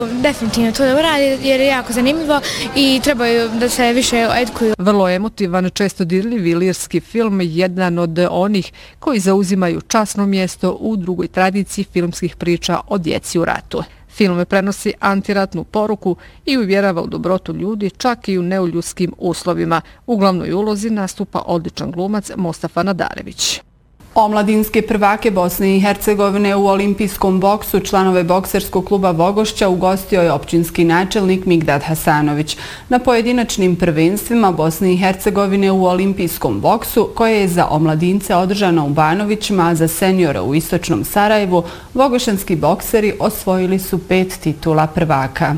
Definitivno to dobro radi jer je jako zanimljivo i trebaju da se više edukuju. Vrlo emotivan, često dirljiv i lirski film, jedan od onih koji zauzimaju časno mjesto u drugoj tradiciji filmskih priča o djeci u ratu. Film prenosi antiratnu poruku i uvjerava u dobrotu ljudi čak i u neuljudskim uslovima. U glavnoj ulozi nastupa odličan glumac Mostafa Nadarević. Omladinske prvake Bosne i Hercegovine u olimpijskom boksu članove bokserskog kluba Vogošća ugostio je općinski načelnik Migdad Hasanović. Na pojedinačnim prvenstvima Bosne i Hercegovine u olimpijskom boksu, koje je za omladince održano u Banovićima, a za seniore u istočnom Sarajevu, vogošanski bokseri osvojili su 5 titula prvaka.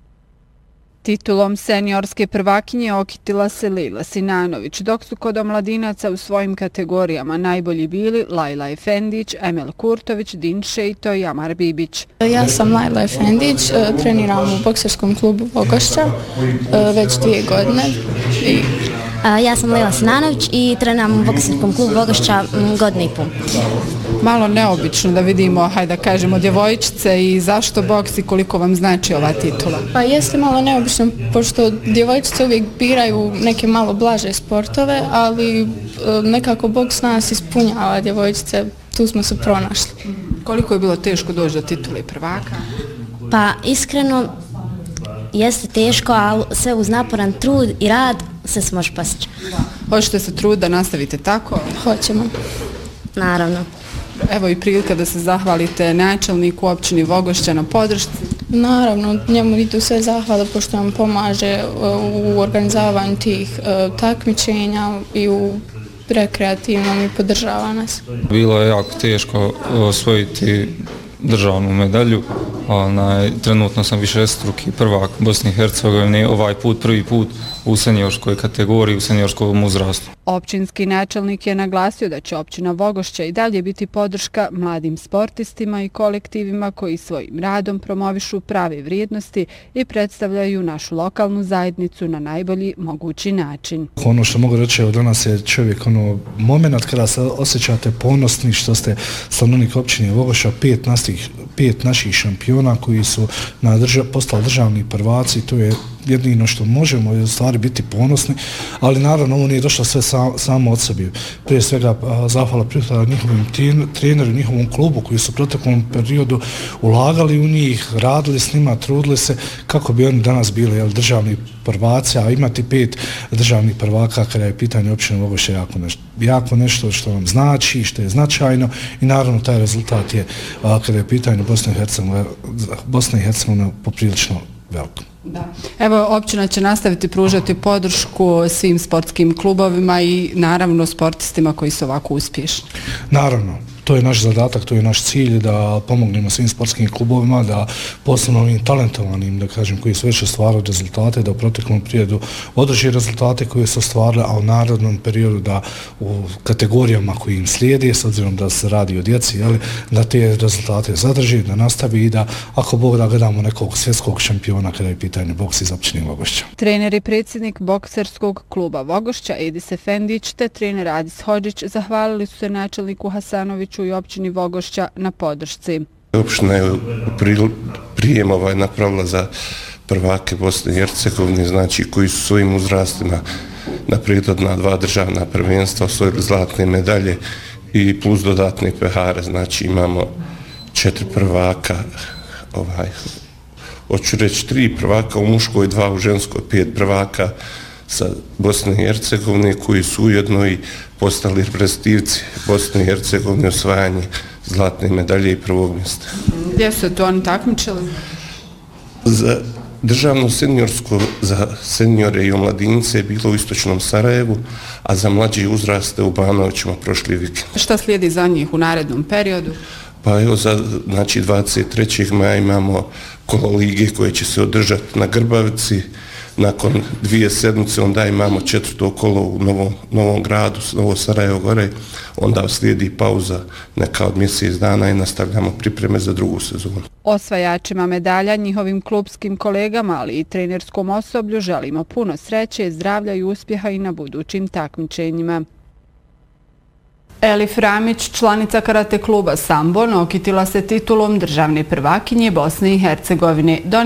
Titulom seniorske prvakinje okitila se Lejla Sinanović, dok su kod omladinaca u svojim kategorijama najbolji bili Lajla Efendić, Emel Kurtović, Din Šejto i Amar Bibić. Ja sam Lajla Efendić, treniram u bokserskom klubu Vogošća već 2 godine. Ja sam Lejla Sinanović i treniram u bokserskom klubu Vogošća 1,5 godinu. Malo neobično da vidimo, hajde da kažemo, djevojčice i zašto boks i koliko vam znači ova titula? Pa jeste malo neobično, pošto djevojčice uvijek biraju neke malo blaže sportove, ali nekako boks nas ispunjava djevojčice, tu smo se pronašli. Koliko je bilo teško doći do titule prvaka? Pa iskreno jeste teško, ali sve uz naporan trud i rad se može postići. Hoćete se trud da nastavite tako? Hoćemo. Naravno. Evo i prilika da se zahvalite načelniku općini Vogošća na podršci. Naravno, njemu idu sve zahvala pošto nam pomaže u organizavanju tih takmičenja i u rekreativnom i podržava nas. Bilo je jako teško osvojiti državnu medalju. Trenutno sam višestruki prvak Bosne i Hercegovine, ovaj put prvi put u seniorskoj kategoriji, u seniorskom uzrastu. Općinski načelnik je naglasio da će općina Vogošća i dalje biti podrška mladim sportistima i kolektivima koji svojim radom promovišu prave vrijednosti i predstavljaju našu lokalnu zajednicu na najbolji mogući način. Ono što mogu reći od danas je čovjek moment kada se osjećate ponosni što ste stanovnik općine Vogošća, 5 naših šampiona koji su postali državni prvaci, to je jedino što možemo u stvari biti ponosni, ali naravno ovo nije došlo sve samo od sebi. Prije svega zahvala pripada njihovim treneru, njihovom klubu koji su u proteklom periodu ulagali u njih, radili s njima, trudili se kako bi oni danas bili državni prvaci, a imati 5 državnih prvaka kada je pitanje općine Vogošća jako nešto što nam znači, što je značajno i naravno taj rezultat je kada je pitanje Bosne i Hercegovine poprilično veliko. Da. Evo, općina će nastaviti pružati podršku svim sportskim klubovima i naravno sportistima koji su ovako uspješni. Naravno. To je naš zadatak, to je naš cilj da pomognemo svim sportskim klubovima, da posebno ovim talentovanim, da kažem, koji su već ostvarili rezultate, da u proteklom periodu održi rezultate koje su ostvarili, a u narodnom periodu da u kategorijama koji im slijedi, s obzirom da se radi o djeci, da te rezultate zadrži, da nastavi i da, ako Bog da, gledamo nekog svjetskog šampiona kada je pitanje boks iz općine Vogošća. Trener i predsjednik bokserskog kluba Vogošća Edis Efendić te trener Adis Hodžić zahvalili su se načelniku Hasanoviću i općini Vogošća na podršci. Opština je prijem napravila za prvake Bosne i Hercegovine, znači koji su svojim uzrastima na prethodna 2 državna prvenstva osvojili zlatne medalje i plus dodatne pehare, znači imamo 4 prvaka, hoću reći 3 prvaka u muškoj, 2 u ženskoj, 5 prvaka sa Bosne i Hercegovine koji su ujedno i postali reprezentativci Bosne i Hercegovine osvajanje zlatne medalje i prvog mjesta. Gdje su to oni takmičili? Za državno seniorsko, za seniore i omladince je bilo u istočnom Sarajevu, a za mlađe uzraste u Banovićima prošli vikend. Šta slijedi za njih u narednom periodu? Pa evo, znači 23. maja imamo kolo lige koje će se održati na Grbavici. Nakon 2 sedmice onda imamo 4. kolo u Novom gradu, Novo Sarajevo gore, onda slijedi pauza neka od mjesec dana i nastavljamo pripreme za drugu sezonu. Osvajačima medalja, njihovim klubskim kolegama, ali i trenerskom osoblju želimo puno sreće, zdravlja i uspjeha i na budućim takmičenjima. Elif Ramić, članica karate kluba Sambo, okitila se titulom državne prvakinje Bosne i Hercegovine.